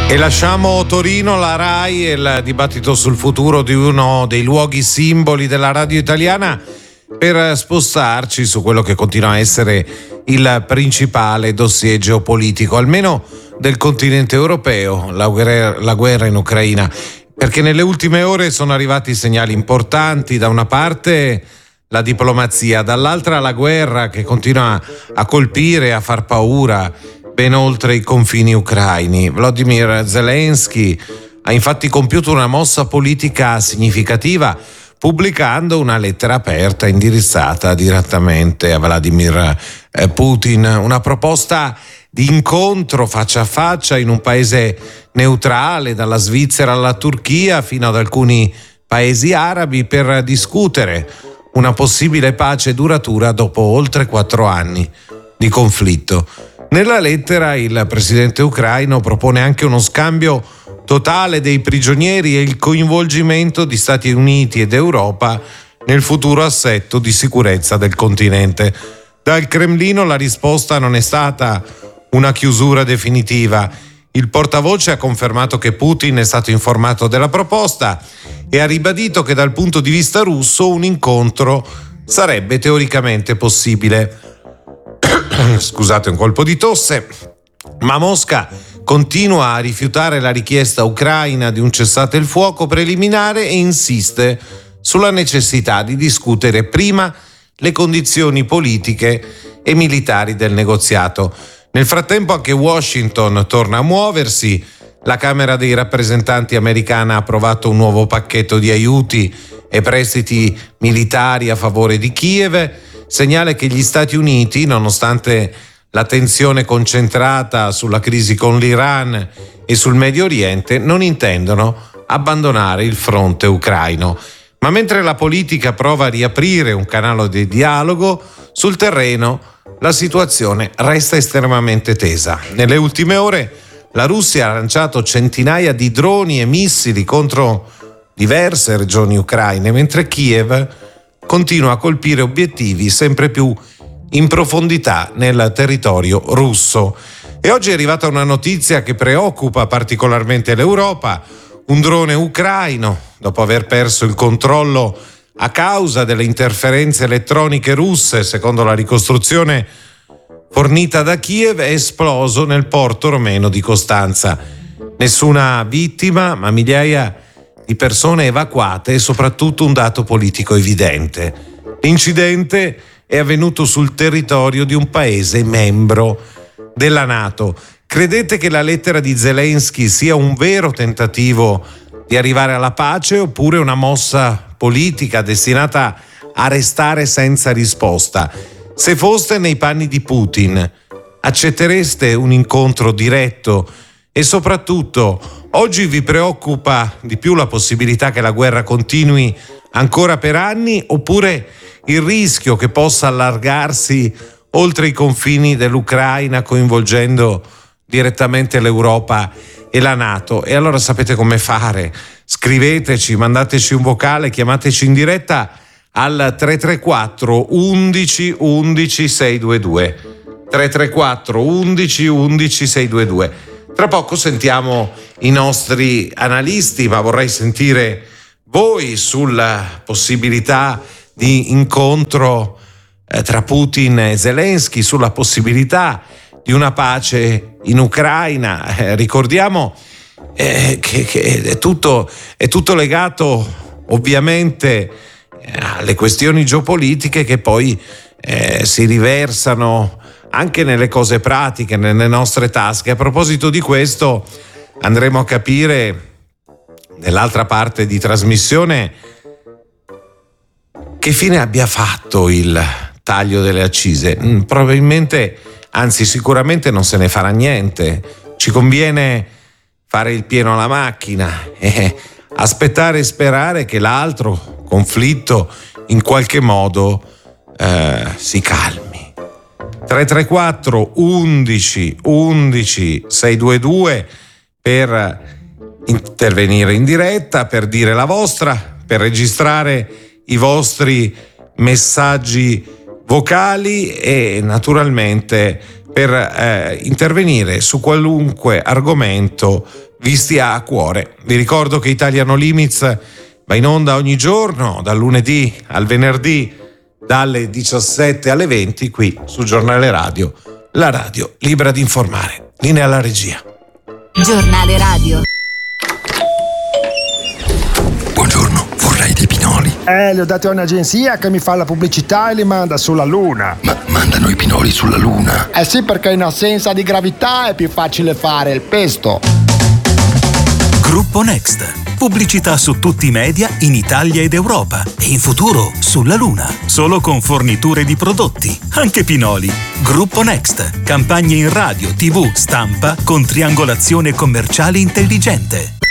E lasciamo Torino, la Rai e il dibattito sul futuro di uno dei luoghi simboli della radio italiana per spostarci su quello che continua a essere il principale dossier geopolitico, almeno del continente europeo, la guerra in Ucraina. Perché nelle ultime ore sono arrivati segnali importanti, da una parte la diplomazia, dall'altra la guerra che continua a colpire, a far paura ben oltre i confini ucraini. Volodymyr Zelensky ha infatti compiuto una mossa politica significativa pubblicando una lettera aperta indirizzata direttamente a Vladimir Putin, una proposta di incontro faccia a faccia in un paese neutrale, dalla Svizzera alla Turchia fino ad alcuni paesi arabi, per discutere una possibile pace duratura dopo oltre 4 anni di conflitto. Nella lettera il presidente ucraino propone anche uno scambio totale dei prigionieri e il coinvolgimento di Stati Uniti ed Europa nel futuro assetto di sicurezza del continente. Dal Cremlino la risposta non è stata una chiusura definitiva. Il portavoce ha confermato che Putin è stato informato della proposta e ha ribadito che dal punto di vista russo un incontro sarebbe teoricamente possibile. Scusate, un colpo di tosse. Ma Mosca continua a rifiutare la richiesta ucraina di un cessate il fuoco preliminare e insiste sulla necessità di discutere prima le condizioni politiche e militari del negoziato. Nel frattempo anche Washington torna a muoversi. La Camera dei rappresentanti americana ha approvato un nuovo pacchetto di aiuti e prestiti militari a favore di Kiev, segnale che gli Stati Uniti, nonostante la tensione concentrata sulla crisi con l'Iran e sul Medio Oriente, non intendono abbandonare il fronte ucraino. Ma mentre la politica prova a riaprire un canale di dialogo, sul terreno la situazione resta estremamente tesa. Nelle ultime ore la Russia ha lanciato centinaia di droni e missili contro diverse regioni ucraine, mentre Kiev continua a colpire obiettivi sempre più in profondità nel territorio russo. E oggi è arrivata una notizia che preoccupa particolarmente l'Europa. Un drone ucraino, dopo aver perso il controllo a causa delle interferenze elettroniche russe, secondo la ricostruzione fornita da Kiev, è esploso nel porto romeno di Costanza. Nessuna vittima, ma migliaia di persone evacuate e soprattutto un dato politico evidente. L'incidente è avvenuto sul territorio di un paese membro della NATO. Credete che la lettera di Zelensky sia un vero tentativo di arrivare alla pace oppure una mossa politica destinata a restare senza risposta? Se foste nei panni di Putin, accettereste un incontro diretto? E soprattutto, oggi vi preoccupa di più la possibilità che la guerra continui ancora per anni oppure il rischio che possa allargarsi oltre i confini dell'Ucraina, coinvolgendo direttamente l'Europa e la NATO? E allora sapete come fare? Scriveteci, mandateci un vocale, chiamateci in diretta al 334 11 11 622. 334 11 11 622. Tra poco sentiamo i nostri analisti, ma vorrei sentire voi sulla possibilità di incontro tra Putin e Zelensky, sulla possibilità di una pace in Ucraina. Ricordiamo che è tutto legato ovviamente alle questioni geopolitiche che poi si riversano anche nelle cose pratiche, nelle nostre tasche. A proposito di questo, andremo a capire nell'altra parte di trasmissione che fine abbia fatto il taglio delle accise. Probabilmente, anzi sicuramente non se ne farà niente. Ci conviene fare il pieno alla macchina e aspettare e sperare che l'altro conflitto in qualche modo si calmi. 334 11 11 622 per intervenire in diretta, per dire la vostra, per registrare i vostri messaggi vocali e naturalmente per intervenire su qualunque argomento vi stia a cuore. Vi ricordo che Italia No Limits va in onda ogni giorno, dal lunedì al venerdì, dalle 17 alle 20, qui su Giornale Radio, la radio libera di informare. Linea alla regia. Giornale Radio. Buongiorno, vorrei dei pinoli. Li ho dati a un'agenzia che mi fa la pubblicità e li manda sulla Luna. Ma mandano i pinoli sulla Luna? Eh sì, perché in assenza di gravità è più facile fare il pesto. Gruppo Next. Pubblicità su tutti i media in Italia ed Europa e in futuro sulla Luna. Solo con forniture di prodotti, anche pinoli. Gruppo Next. Campagne in radio, TV, stampa con triangolazione commerciale intelligente.